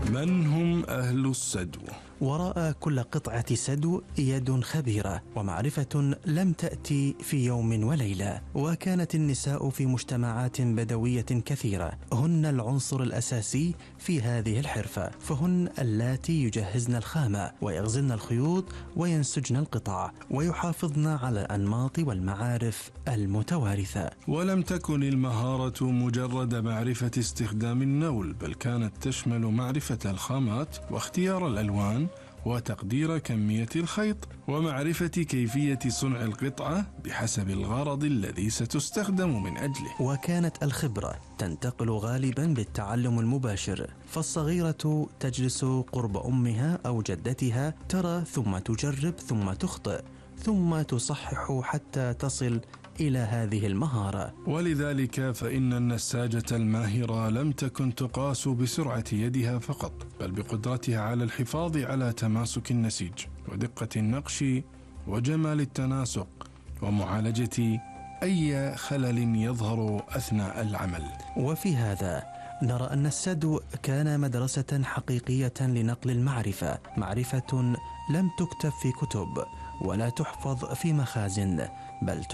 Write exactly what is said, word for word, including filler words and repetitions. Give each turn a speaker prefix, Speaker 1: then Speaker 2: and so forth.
Speaker 1: من هم أهل السدو؟
Speaker 2: وراء كل قطعة سدو يد خبيرة ومعرفة لم تأتي في يوم وليلة. وكانت النساء في مجتمعات بدوية كثيرة هن العنصر الأساسي في هذه الحرفة، فهن اللاتي يجهزن الخامة ويغزلن الخيوط وينسجن القطع ويحافظن على الأنماط والمعارف المتوارثة.
Speaker 1: ولم تكن المهارة مجرد معرفة استخدام النول، بل كانت تشمل معرفة الخامات واختيار الألوان وتقدير كمية الخيط ومعرفة كيفية صنع القطعة بحسب الغرض الذي ستستخدم من أجله.
Speaker 2: وكانت الخبرة تنتقل غالبا بالتعلم المباشر، فالصغيرة تجلس قرب أمها أو جدتها ترى ثم تجرب ثم تخطئ ثم تصحح حتى تصل إلى هذه المهارة.
Speaker 1: ولذلك فإن النساجة الماهرة لم تكن تقاس بسرعة يدها فقط، بل بقدرتها على الحفاظ على تماسك النسيج ودقة النقش وجمال التناسق ومعالجة أي خلل يظهر أثناء العمل.
Speaker 2: وفي هذا نرى أن السدو كان مدرسة حقيقية لنقل المعرفة، معرفة لم تكتب في كتب ولا تحفظ في مخازن، بل